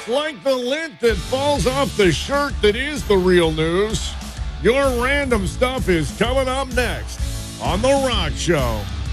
Just like the lint that falls off the shirt that is the real news, your random stuff is coming up next on The Rock Show.